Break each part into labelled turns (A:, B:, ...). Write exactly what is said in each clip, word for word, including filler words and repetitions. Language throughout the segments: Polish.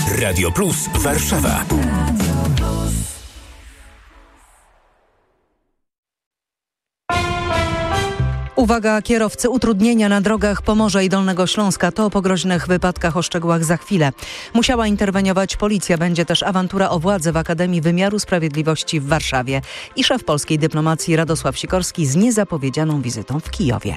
A: Radio Plus Warszawa.
B: Uwaga, kierowcy, utrudnienia na drogach Pomorza i Dolnego Śląska. To po groźnych wypadkach, o szczegółach za chwilę. Musiała interweniować policja. Będzie też awantura o władzę w Akademii Wymiaru Sprawiedliwości w Warszawie. I szef polskiej dyplomacji Radosław Sikorski z niezapowiedzianą wizytą w Kijowie.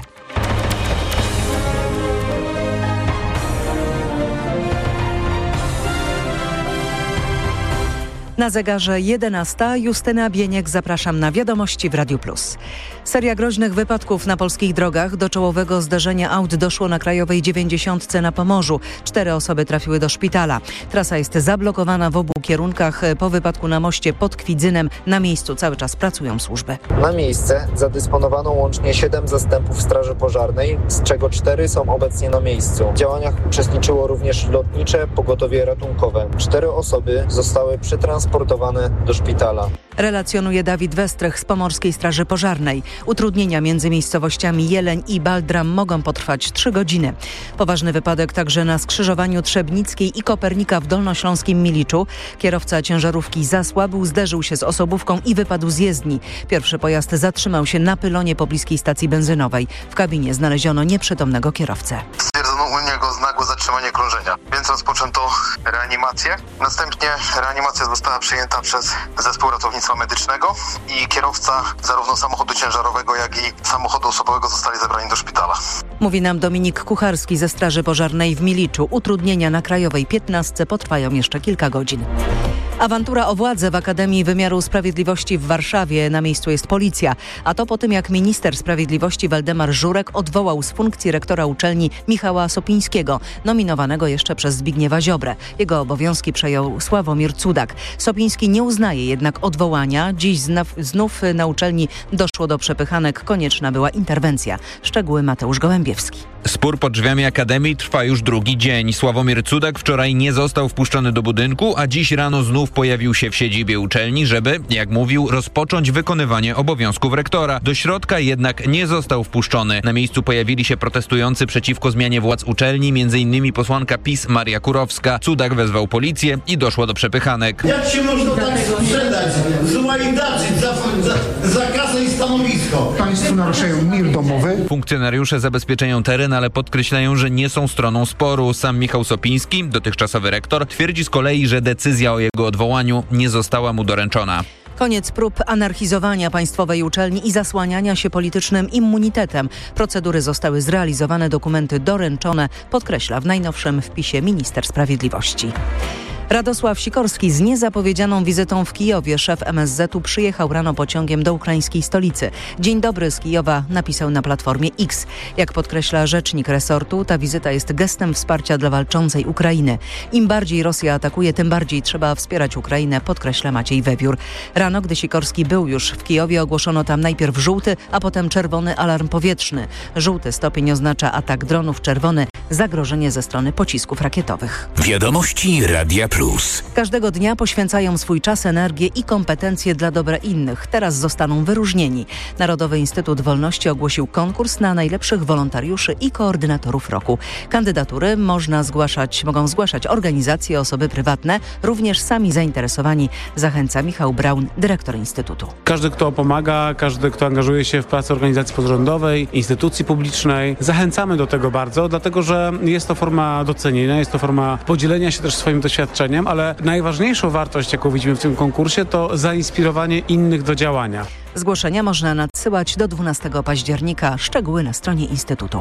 B: Na zegarze jedenasta. Justyna Bieniek, zapraszam na wiadomości w Radiu Plus. Seria groźnych wypadków na polskich drogach. Do czołowego zderzenia aut doszło na Krajowej dziewięćdziesiątce na Pomorzu. Cztery osoby trafiły do szpitala. Trasa jest zablokowana w obu kierunkach. Po wypadku na moście pod Kwidzynem na miejscu cały czas pracują służby.
C: Na miejsce zadysponowano łącznie siedem zastępów Straży Pożarnej, z czego cztery są obecnie na miejscu. W działaniach uczestniczyło również lotnicze pogotowie ratunkowe. Cztery osoby zostały przetransportowane transportowane do szpitala.
B: Relacjonuje Dawid Westrych z Pomorskiej Straży Pożarnej. Utrudnienia między miejscowościami Jeleń i Baldram mogą potrwać trzy godziny. Poważny wypadek także na skrzyżowaniu Trzebnickiej i Kopernika w dolnośląskim Miliczu. Kierowca ciężarówki zasłabł, zderzył się z osobówką i wypadł z jezdni. Pierwszy pojazd zatrzymał się na pylonie pobliskiej stacji benzynowej. W kabinie znaleziono nieprzytomnego kierowcę.
D: Stwierdzono u niego nagłe zatrzymanie krążenia, więc rozpoczęto reanimację. Następnie reanimacja została przyjęta przez zespół ratownictwa medycznego i kierowca zarówno samochodu ciężarowego, jak i samochodu osobowego zostali zabrani do szpitala.
B: Mówi nam Dominik Kucharski ze Straży Pożarnej w Miliczu. Utrudnienia na Krajowej piętnastce potrwają jeszcze kilka godzin. Awantura o władzę w Akademii Wymiaru Sprawiedliwości w Warszawie. Na miejscu jest policja. A to po tym, jak minister sprawiedliwości Waldemar Żurek odwołał z funkcji rektora uczelni Michała Sopińskiego, nominowanego jeszcze przez Zbigniewa Ziobrę. Jego obowiązki przejął Sławomir Cudak. Sopiński nie uznaje jednak odwołania. Dziś znów, znów na uczelni doszło do przepychanek. Konieczna była interwencja. Szczegóły Mateusz Gołębiewski.
E: Spór pod drzwiami Akademii trwa już drugi dzień. Sławomir Cudak wczoraj nie został wpuszczony do budynku, a dziś rano znów pojawił się w siedzibie uczelni, żeby, jak mówił, rozpocząć wykonywanie obowiązków rektora. Do środka jednak nie został wpuszczony. Na miejscu pojawili się protestujący przeciwko zmianie władz uczelni, między innymi posłanka PiS Maria Kurowska. Cudak wezwał policję i doszło do przepychanek.
F: Jak się można tak sprzedać, złajdaczyć za, za, za kasę i stanowisko?
G: Państwo naruszają mir domowy.
E: Funkcjonariusze zabezpieczają teren, ale podkreślają, że nie są stroną sporu. Sam Michał Sopiński, dotychczasowy rektor, twierdzi z kolei, że decyzja o jego odwołaniu nie została mu doręczona.
B: Koniec prób anarchizowania państwowej uczelni i zasłaniania się politycznym immunitetem. Procedury zostały zrealizowane, dokumenty doręczone, podkreśla w najnowszym wpisie minister sprawiedliwości. Radosław Sikorski z niezapowiedzianą wizytą w Kijowie. Szef M S Z u przyjechał rano pociągiem do ukraińskiej stolicy. Dzień dobry z Kijowa, napisał na platformie X. Jak podkreśla rzecznik resortu, ta wizyta jest gestem wsparcia dla walczącej Ukrainy. Im bardziej Rosja atakuje, tym bardziej trzeba wspierać Ukrainę, podkreśla Maciej Wewiór. Rano, gdy Sikorski był już w Kijowie, ogłoszono tam najpierw żółty, a potem czerwony alarm powietrzny. Żółty stopień oznacza atak dronów, czerwony zagrożenie ze strony pocisków rakietowych.
A: Wiadomości Radia Plus.
B: Każdego dnia poświęcają swój czas, energię i kompetencje dla dobra innych. Teraz zostaną wyróżnieni. Narodowy Instytut Wolności ogłosił konkurs na najlepszych wolontariuszy i koordynatorów roku. Kandydatury można zgłaszać, mogą zgłaszać organizacje, osoby prywatne, również sami zainteresowani. Zachęca Michał Braun, dyrektor Instytutu.
H: Każdy, kto pomaga, każdy, kto angażuje się w pracę organizacji pozarządowej, instytucji publicznej, zachęcamy do tego bardzo, dlatego że jest to forma docenienia, jest to forma podzielenia się też swoim doświadczeniem, ale najważniejszą wartość, jaką widzimy w tym konkursie, to zainspirowanie innych do działania.
B: Zgłoszenia można nadsyłać do dwunastego października. Szczegóły na stronie Instytutu.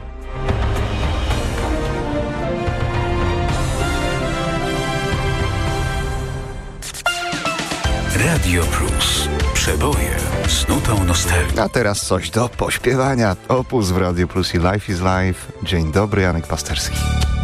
A: Radio Plus. Przeboje z nutą nostalgii.
I: A teraz coś do pośpiewania. Opus w Radio Plus i Life is Life. Dzień dobry, Janek Pasterski.